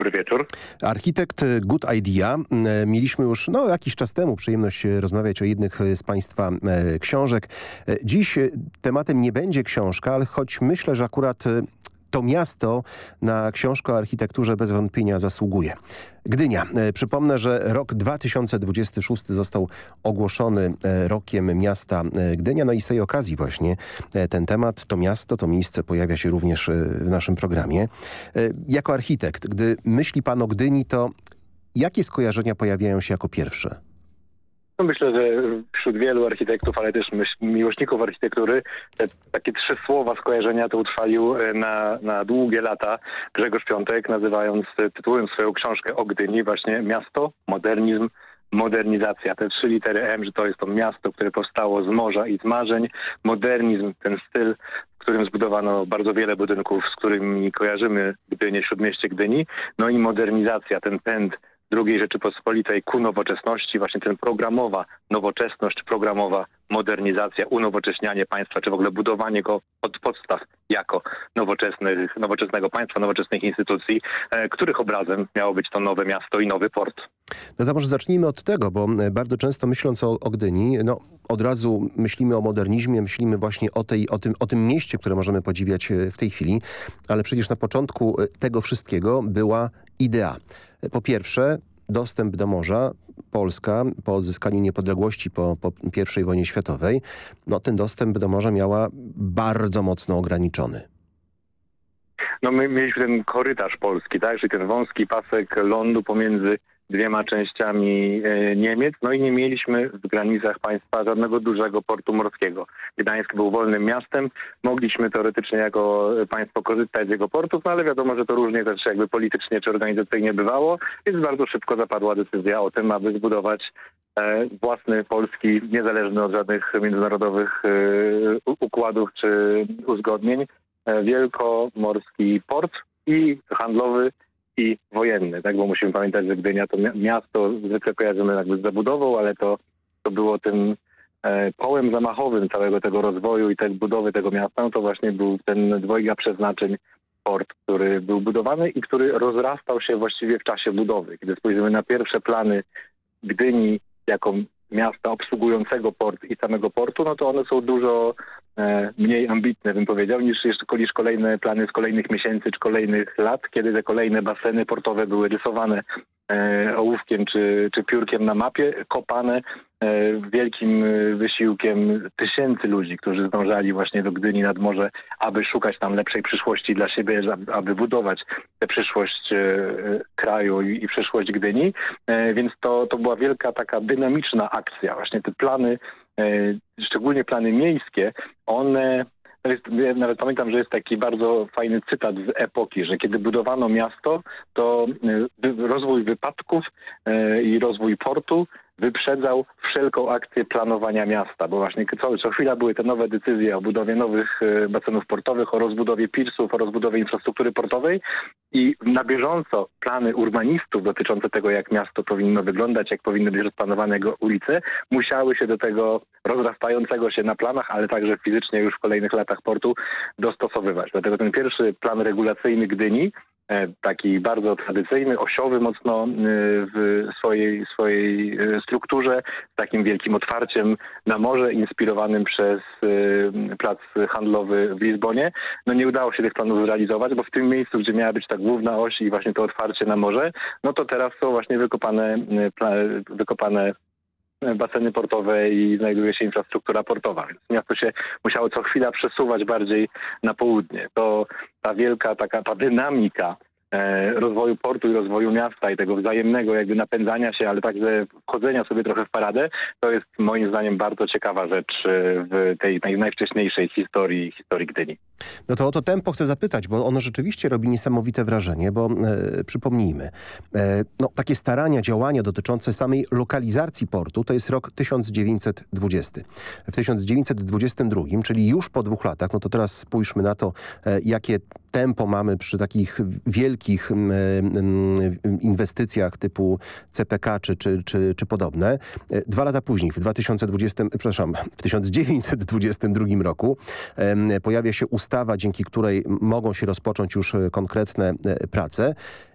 Dobry wieczór. Architekt Good Idea. Mieliśmy już jakiś czas temu przyjemność rozmawiać o jednych z Państwa książek. Dziś tematem nie będzie książka, ale choć myślę, że akurat to miasto na książkę o architekturze bez wątpienia zasługuje. Gdynia. Przypomnę, że rok 2026 został ogłoszony rokiem miasta Gdynia. No i z tej okazji właśnie ten temat, to miasto, to miejsce pojawia się również w naszym programie. Jako architekt, gdy myśli pan o Gdyni, to jakie skojarzenia pojawiają się jako pierwsze? No myślę, że wśród wielu architektów, ale też miłośników architektury, te takie 3 słowa skojarzenia to utrwalił na długie lata Grzegorz Piątek, nazywając tytułem swoją książkę o Gdyni właśnie miasto, modernizm, modernizacja. Te 3 litery M, że to jest to miasto, które powstało z morza i z marzeń. Modernizm, ten styl, w którym zbudowano bardzo wiele budynków, z którymi kojarzymy Gdynię, śródmieście Gdyni. No i modernizacja, ten pęd II Rzeczypospolitej ku nowoczesności, właśnie ten programowa nowoczesność, programowa modernizacja, unowocześnianie państwa, czy w ogóle budowanie go od podstaw jako nowoczesnego państwa, nowoczesnych instytucji, których obrazem miało być to nowe miasto i nowy port. No to może zacznijmy od tego, bo bardzo często myśląc o Gdyni, od razu myślimy o modernizmie, myślimy właśnie o tym mieście, które możemy podziwiać w tej chwili, ale przecież na początku tego wszystkiego była idea. Po pierwsze, dostęp do morza. Polska po odzyskaniu niepodległości po I wojnie światowej, ten dostęp do morza miała bardzo mocno ograniczony. No my mieliśmy ten korytarz polski, tak, czyli ten wąski pasek lądu pomiędzy 2 częściami Niemiec, no i nie mieliśmy w granicach państwa żadnego dużego portu morskiego. Gdańsk był wolnym miastem, mogliśmy teoretycznie jako państwo korzystać z jego portów, no ale wiadomo, że to różnie też jakby politycznie czy organizacyjnie bywało, więc bardzo szybko zapadła decyzja o tym, aby zbudować własny polski, niezależny od żadnych międzynarodowych układów czy uzgodnień, wielkomorski port i handlowy, i wojenny, tak? Bo musimy pamiętać, że Gdynia to miasto zwykle kojarzymy jakby z zabudową, ale to było tym kołem zamachowym całego tego rozwoju i tej budowy tego miasta, to właśnie był ten dwojga przeznaczeń port, który był budowany i który rozrastał się właściwie w czasie budowy. Kiedy spojrzymy na pierwsze plany Gdyni jako miasta obsługującego port i samego portu, no to one są dużo mniej ambitne, bym powiedział, niż kolejne plany z kolejnych miesięcy czy kolejnych lat, kiedy te kolejne baseny portowe były rysowane ołówkiem czy piórkiem na mapie, kopane wielkim wysiłkiem tysięcy ludzi, którzy zdążali właśnie do Gdyni nad morze, aby szukać tam lepszej przyszłości dla siebie, aby budować tę przyszłość kraju i przyszłość Gdyni. Więc to była wielka taka dynamiczna akcja. Właśnie te plany, szczególnie plany miejskie, one... Ja nawet pamiętam, że jest taki bardzo fajny cytat z epoki, że kiedy budowano miasto, to rozwój wypadków i rozwój portu wyprzedzał wszelką akcję planowania miasta, bo właśnie co chwila były te nowe decyzje o budowie nowych basenów portowych, o rozbudowie pirsów, o rozbudowie infrastruktury portowej i na bieżąco plany urbanistów dotyczące tego, jak miasto powinno wyglądać, jak powinny być rozplanowane jego ulice, musiały się do tego rozrastającego się na planach, ale także fizycznie już w kolejnych latach portu dostosowywać. Dlatego ten pierwszy plan regulacyjny Gdyni, taki bardzo tradycyjny, osiowy mocno w swojej strukturze, z takim wielkim otwarciem na morze, inspirowanym przez plac handlowy w Lizbonie. No nie udało się tych planów zrealizować, bo w tym miejscu, gdzie miała być ta główna oś i właśnie to otwarcie na morze, no to teraz są właśnie wykopane baseny portowe i znajduje się infrastruktura portowa. Więc miasto się musiało co chwila przesuwać bardziej na południe. To ta wielka ta dynamika rozwoju portu i rozwoju miasta i tego wzajemnego jakby napędzania się, ale także wchodzenia sobie trochę w paradę, to jest moim zdaniem bardzo ciekawa rzecz w tej najwcześniejszej historii Gdyni. No to o to tempo chcę zapytać, bo ono rzeczywiście robi niesamowite wrażenie, bo przypomnijmy, takie starania, działania dotyczące samej lokalizacji portu to jest rok 1920. W 1922, czyli już po 2 latach, no to teraz spójrzmy na to, jakie tempo mamy przy takich wielkich inwestycjach typu CPK czy podobne. 2 lata później, w 1922 roku pojawia się ustawa, dzięki której mogą się rozpocząć już konkretne prace.